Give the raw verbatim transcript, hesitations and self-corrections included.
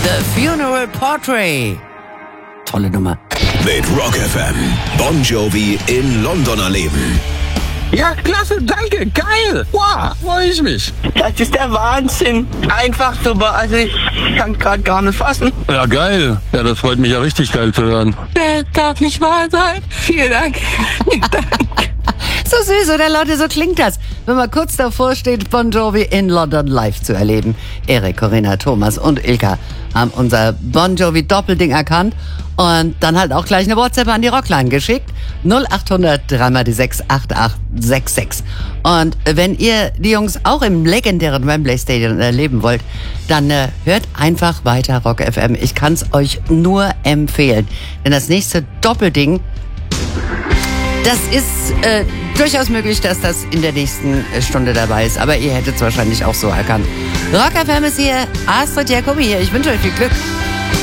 The Funeral Portrait. Tolle Nummer. Mit Rock F M. Bon Jovi in London erleben. Ja, klasse, danke, geil. Wow, freue ich mich. Das ist der Wahnsinn. Einfach super. Also ich kann gerade gar nicht fassen. Ja, geil. Ja, das freut mich ja richtig geil zu hören. Das darf nicht wahr sein. Vielen Dank. Vielen Dank. So süß, oder Leute, so klingt das, wenn man kurz davor steht, Bon Jovi in London live zu erleben. Erik, Corinna, Thomas und Ilka haben unser Bon Jovi Doppelding erkannt und dann halt auch gleich eine WhatsApp an die Rockline geschickt. null acht hundert drei mal die sechs acht acht sechs sechs. Und wenn ihr die Jungs auch im legendären Wembley Stadium erleben wollt, dann äh, hört einfach weiter Rock F M. Ich kann es euch nur empfehlen. Denn das nächste Doppelding, das ist äh, durchaus möglich, dass das in der nächsten Stunde dabei ist. Aber ihr hättet es wahrscheinlich auch so erkannt. Rock F M ist hier, Astrid Jacobi hier. Ich wünsche euch viel Glück.